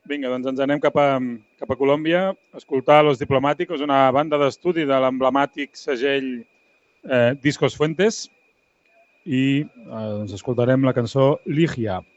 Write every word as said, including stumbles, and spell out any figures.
Vinga, doncs ens anem cap a, cap a Colòmbia a escoltar Los Diplomáticos, una banda d'estudi de l'emblemàtic segell eh, Discos Fuentes, i eh, ens escoltarem la cançó Ligia.